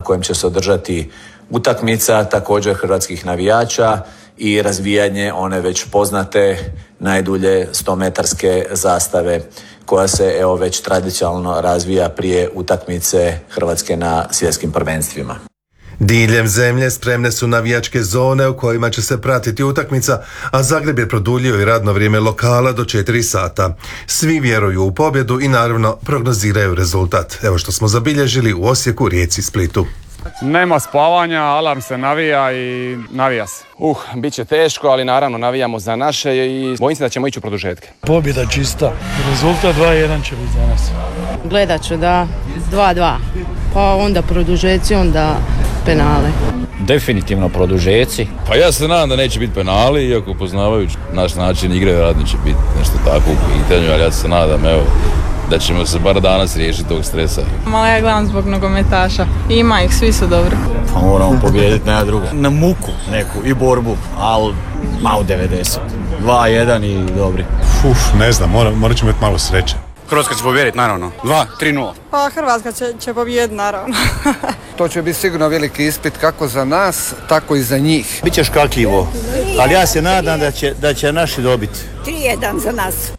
kojem će se održati utakmica također hrvatskih navijača i razvijanje one već poznate najdulje 100-metarske zastave koja se već tradicionalno razvija prije utakmice Hrvatske na svjetskim prvenstvima. Diljem zemlje spremne su navijačke zone u kojima će se pratiti utakmica, a Zagreb je produljio i radno vrijeme lokala do 4 sata. Svi vjeruju u pobjedu i naravno prognoziraju rezultat. Evo što smo zabilježili u Osijeku, Rijeci, Splitu. Nema spavanja, alarm se navija i navija se. Bit će teško, ali naravno navijamo za naše i bojim se da ćemo ići u produžetke. Pobjeda čista. Rezultat 2-1 će biti za nas. Gledat ću da 2-2, pa onda produžeci, onda penale. Definitivno produžeci. Pa ja se nadam da neće biti penali, iako poznavajući naš način igre, vjerojatno će biti nešto tako u pitanju, ali ja se nadam, da ćemo se bar danas riješiti tog stresa. Malo ja gledam zbog nogometaša. Ima ih, svi su dobri. Pa moramo pobijediti, nema druga. Na muku neku i borbu, ali malo 90. 2-1 i dobri. Ne znam, morat ćemo imati malo sreće. Hrvatska će pobijediti, naravno. 2-3-0. Pa Hrvatska će pobijediti, naravno. To će biti sigurno veliki ispit kako za nas, tako i za njih. Biće škakljivo, ali ja se nadam da će naši dobiti. 3-1 za nas.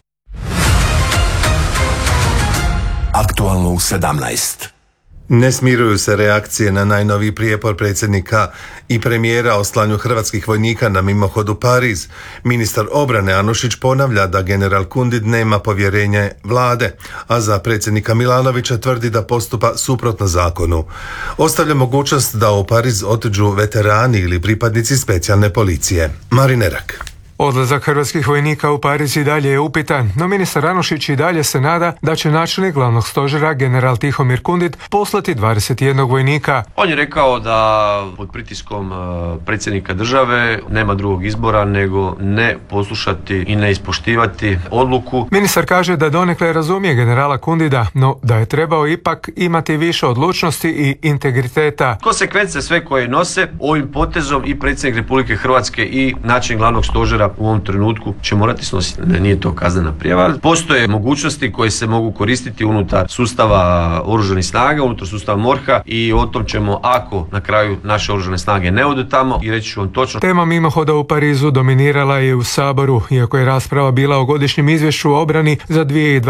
Aktualno u 17. Ne smiruju se reakcije na najnoviji prijepor predsjednika i premijera o slanju hrvatskih vojnika na mimohod u Pariz. Ministar obrane Anušić ponavlja da general Kundit nema povjerenje vlade, a za predsjednika Milanovića tvrdi da postupa suprotno zakonu. Ostavlja mogućnost da u Pariz otiđu veterani ili pripadnici specijalne policije. Marinerak. Odlazak hrvatskih vojnika u Pariz i dalje je upitan, no ministar Anušić i dalje se nada da će načelnik glavnog stožera general Tihomir Kundit poslati 21 vojnika. On je rekao da pod pritiskom predsjednika države nema drugog izbora nego ne poslušati i ne ispoštivati odluku. Ministar kaže da donekle razumije generala Kundita, no da je trebao ipak imati više odlučnosti i integriteta. Konsekvence sve koje nose ovim potezom i predsjednik Republike Hrvatske i načelnik glavnog stožera u ovom trenutku će morati snositi. Nije to kaznena prijava. Postoje mogućnosti koje se mogu koristiti unutar sustava oružanih snaga, unutar sustava MORH-a i o tom ćemo, ako na kraju naše oružane snage ne odu tamo, i reći ću vam točno. Tema mimohoda u Parizu dominirala je u Saboru, iako je rasprava bila o godišnjem izvješću o obrani za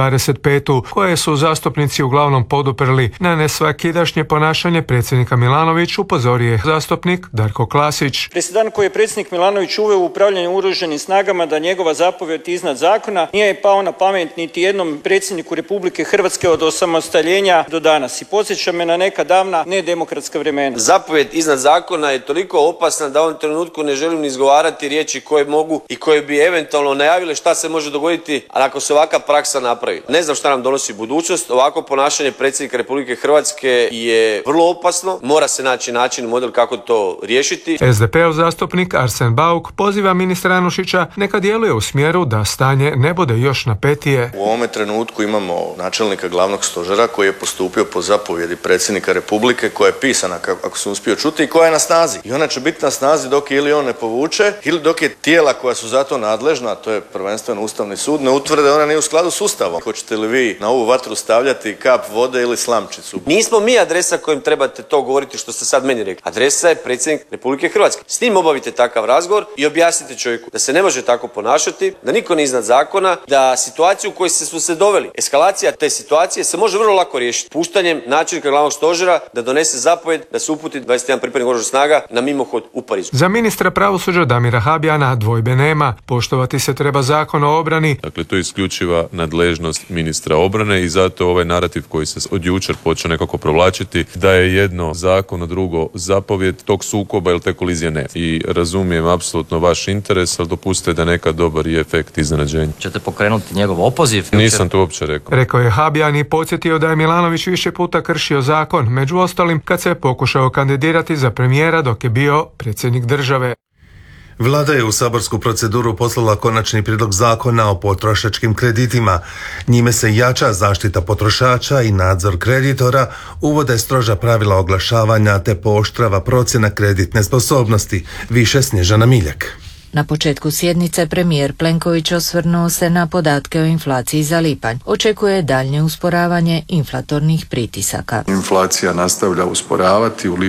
2025. koje su zastupnici uglavnom poduprli. Na nesvakidašnje ponašanje predsjednika Milanović upozorio je zastupnik Darko Klasić. Presedan koji je predsjednik Milanović uveo u upravljanje oružanim snagama da njegova zapovjed iznad zakona nije pao na pamet niti jednom predsjedniku Republike Hrvatske od osamostaljenja do danas i podsjeća me na neka davna nedemokratska vremena. Zapovjed iznad zakona je toliko opasna da u ovom trenutku ne želim ni izgovarati riječi koje mogu i koje bi eventualno najavile šta se može dogoditi, ali ako se ovakva praksa napravi. Ne znam šta nam donosi budućnost, ovako ponašanje predsjednika Republike Hrvatske je vrlo opasno, mora se naći način i model kako to riješiti. SDP-ov zastupnik Arsen Bauk poziva ministra Anušića neka djeluje u smjeru da stanje ne bude još napetije. U ovome trenutku imamo načelnika glavnog stožera koji je postupio po zapovjedi predsjednika Republike, koja je pisana, ako se uspio čuti, i koja je na snazi. I ona će biti na snazi dok ili on ne povuče ili dok je tijela koja su za to nadležna, to je prvenstveno Ustavni sud, ne utvrde ona nije u skladu s Ustavom. Hoćete li vi na ovu vatru stavljati kap vode ili slamčicu? Nismo mi adresa kojim trebate to govoriti što ste sad meni rekli. Adresa je predsjednik Republike Hrvatske. S njim obavite takav razgovor i objasnite čovjeku da se ne može tako ponašati, da niko nije iznad zakona, da situaciju u kojoj su se doveli, eskalacija te situacije se može vrlo lako riješiti puštanjem načelnika glavnog stožera da donese zapovjed da se uputi 21 pripadnik oružanih snaga na mimohod u Parizu. Za ministra pravosuđa Damira Habijana dvojbe nema. Poštovati se treba zakon o obrani. Dakle, to je isključiva nadležnost ministra obrane i zato ovaj narativ koji se od jučer počeo nekako provlačiti da je jedno zakon, a drugo zapovjed, tog sukoba ili te kolizije ne. I razumijem apsolutno vaš interes, ali dopustite da nekad dobar je efekt iznenađenja. Ćete pokrenuti njegov opoziv? Nisam to uopće rekao. Rekao je Habijan i podsjetio da je Milanović više puta kršio zakon, među ostalim kad se je pokušao kandidirati za premijera dok je bio predsjednik države. Vlada je u saborsku proceduru poslala konačni prijedlog zakona o potrošačkim kreditima. Njime se jača zaštita potrošača i nadzor kreditora, uvode stroža pravila oglašavanja te pooštrava procjena kreditne sposobnosti. Više Snježana Miljak. Na početku sjednice premijer Plenković osvrnuo se na podatke o inflaciji za lipanj. Očekuje daljnje usporavanje inflatornih pritisaka. Inflacija nastavlja usporavati. U